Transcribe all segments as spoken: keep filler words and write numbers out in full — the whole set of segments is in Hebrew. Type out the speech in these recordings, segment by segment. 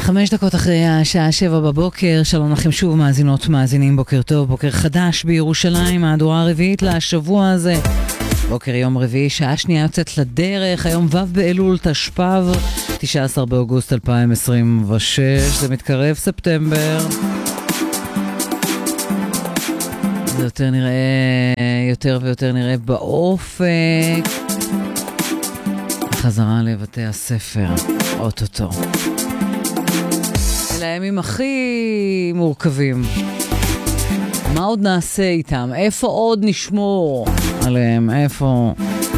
חמש דקות אחרי השעה שבע בבוקר, שלום לכם שוב מאזינות מאזינים, בוקר טוב, בוקר חדש בירושלים, מהדורה הרביעית לשבוע הזה. בוקר יום רביעי, שעה שנייה יוצאת לדרך, היום ו' באלול תשפ"ב, תשעה עשר באוגוסט אלפיים עשרים ושש, זה מתקרב ספטמבר. זה יותר נראה, יותר ויותר נראה באופק. חזרה לבתי הספר, אוטוטו. אלה הימים הכי מורכבים. מה עוד נעשה איתם? איפה עוד נשמור עליהם? איפה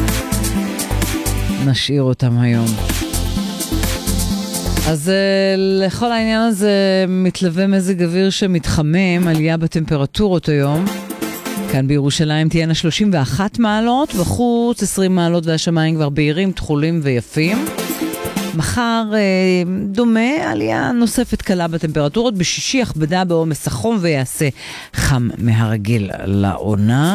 נשאיר אותם היום? אז לכל העניין הזה מתלווה מזג אוויר שמתחמם, עלייה בטמפרטורות היום. כאן בירושלים תהיינה שלושים ואחת מעלות, בחוץ עשרים מעלות והשמיים כבר בהירים, תחולים ויפים. מחר דומה, עלייה נוספת קלה בטמפרטורות, בשישי הכבדה בעומס החום ויעשה חם מהרגיל לעונה.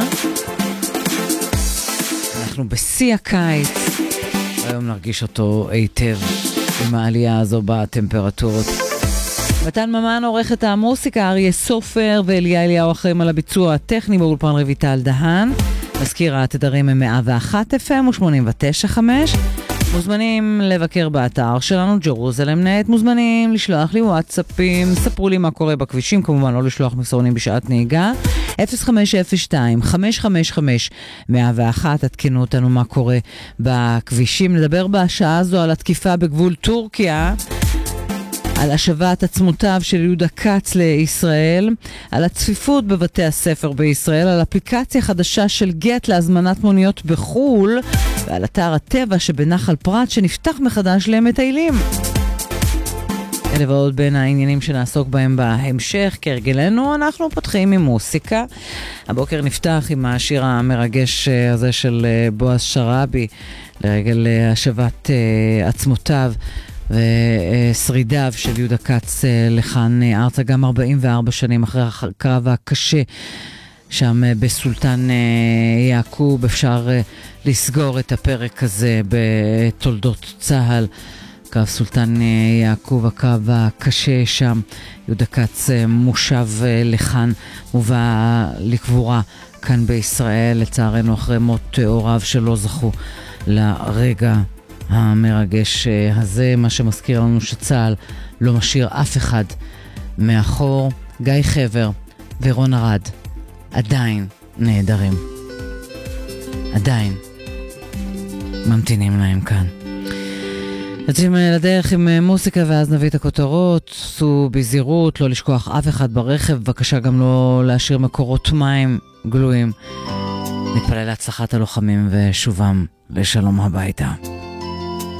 אנחנו בשיא הקיץ, היום נרגיש אותו היטב עם העלייה הזו בטמפרטורות. מתן ממן עורך את המוסיקה, אריה סופר ואליה אליהו אחראים על הביצוע הטכני, באולפן רויטל דהן. מזכיר התדרים הם מאה ואחת אף אם ו-שמונים ותשע חמש. מוזמנים לבקר באתר שלנו, ג'רוזלם נט, מוזמנים לשלוח לי וואטסאפים, ספרו לי מה קורה בכבישים, כמובן לא לשלוח מסרונים בשעת נהיגה, אפס חמש אפס שתיים חמש חמש חמש מאה ואחת, עדכנו אותנו מה קורה בכבישים. נדבר בשעה הזו על התקיפה בגבול טורקיה, על השבת עצמותיו של יהודה קץ לישראל, על הצפיפות בבתי הספר בישראל, על אפליקציה חדשה של גט להזמנת מוניות בחול, ועל אתר הטבע שבנחל פרת שנפתח מחדש למטיילים. אלה ועוד בין העניינים שנעסוק בהם בהמשך. כהרגלנו אנחנו פותחים עם מוסיקה. הבוקר נפתח עם השיר המרגש הזה של בועז שרעבי לרגל השבת עצמותיו ושרידיו של יהודה קץ לכאן ארצה, גם ארבעים וארבע שנים אחרי הקרב הקשה שם בסולטן יעקוב. אפשר לסגור את הפרק הזה בתולדות צהל, קרב סולטן יעקוב, הקרב הקשה שם. יהודה קץ מושב לכאן, מובא לקבורה כאן בישראל, לצערנו אחרי מות הוריו שלא זכו לרגע המרגש הזה, מה שמזכיר לנו שצהל לא משאיר אף אחד מאחור. גיא חבר ורון ארד עדיין נהדרים, עדיין ממתינים להם כאן. יוצאים לדרך עם מוסיקה ואז נביא את הכותרות. סעו בזהירות, לא לשכוח אף אחד ברכב, בבקשה גם לא להשאיר מקורות מים גלויים. נתפלל להצלחת הלוחמים ושובם לשלום הביתה.